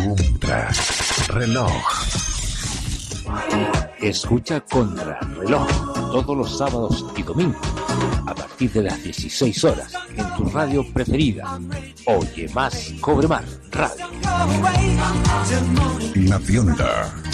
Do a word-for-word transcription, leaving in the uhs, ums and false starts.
Contra Reloj. Escucha Contra Reloj todos los sábados y domingos a partir de las dieciséis horas en tu radio preferida. Oye Más, Cobre Más Radio. La Fionda.